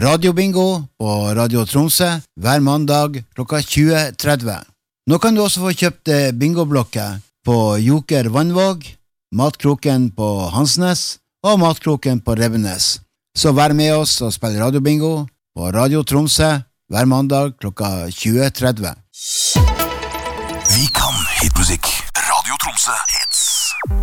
radiobingo på Radio Tromsø hver mandag klokka 20:30. Nå kan du også få kjøpt bingoblokker på Joker Vannvåg, Matkroken på Hansnes og Matkroken på Rebbenes. Så vær med oss og spill radiobingo på Radio Tromsø hver mandag klokka 20:30. Vi kan hitmusikk. Radio Tromsø.